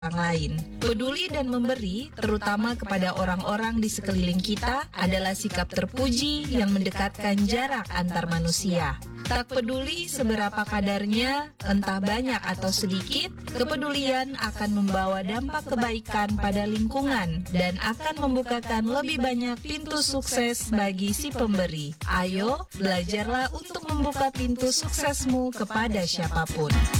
orang lain. Peduli dan memberi, terutama kepada orang-orang di sekeliling kita, adalah sikap terpuji yang mendekatkan jarak antar manusia. Tak peduli seberapa kadarnya, entah banyak atau sedikit, kepedulian akan membawa dampak kebaikan pada lingkungan dan akan membukakan lebih banyak pintu sukses bagi si pemberi. Ayo, belajarlah untuk membuka pintu suksesmu kepada siapapun.